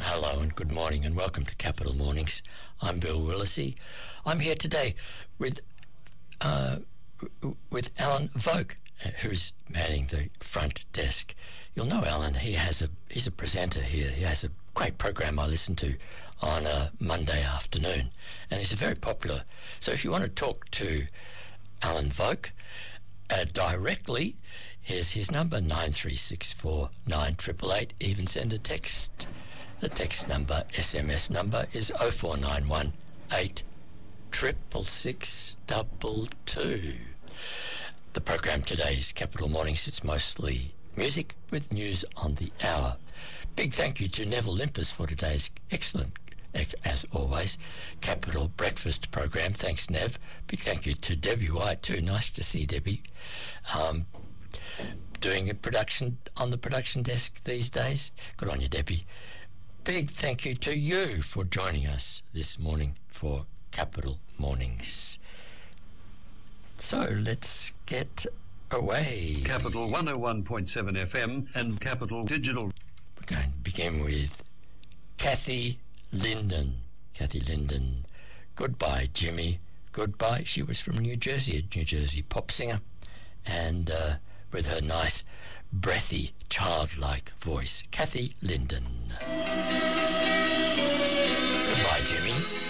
Hello and good morning and welcome to Capital Mornings. I'm Bill Willisey. I'm here today with Alan Voke, who's manning the front desk. You'll know Alan. He's a presenter here. He has a great program I listen to on a Monday afternoon, and he's very popular. So if you want to talk to Alan Voke directly, here's his number, 9364 9888. Even send a text. The text number, SMS number, is 0491 866 622. The program today is Capital Mornings. It's mostly music with news on the hour. Big thank you to Neville Limpers for today's excellent, as always, Capital Breakfast program. Thanks, Nev. Big thank you to Debbie White too. Nice to see Debbie. Doing a production on the production desk these days. Good on you, Debbie. Big thank you to you for joining us this morning for Capital Mornings. So let's get away. Capital 101.7 FM and Capital Digital. We're going to begin with Kathy Linden. Kathy Linden, Goodbye Jimmy, Goodbye. She was from New Jersey, a New Jersey pop singer, and with her nice, breathy, childlike voice. Kathy Linden. Goodbye Jimmy.